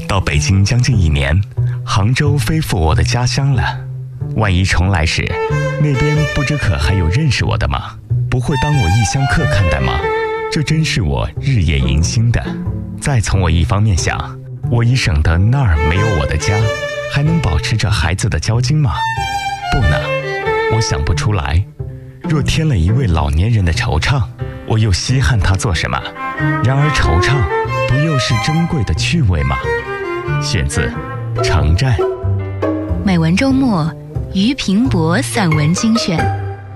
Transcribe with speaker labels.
Speaker 1: 到北京将近1年，杭州非复我的家乡了。万一重来时，那边不知可还有认识我的吗？不会当我异乡客看待吗？这真是我日夜迎心的。再从我一方面想，我已省得那儿没有我的家，还能保持着孩子的交金吗？不呢，我想不出来。若添了一位老年人的惆怅，我又稀罕他做什么？然而惆怅不又是珍贵的趣味吗？选自城寨。
Speaker 2: 美文周末，俞平伯散文精选。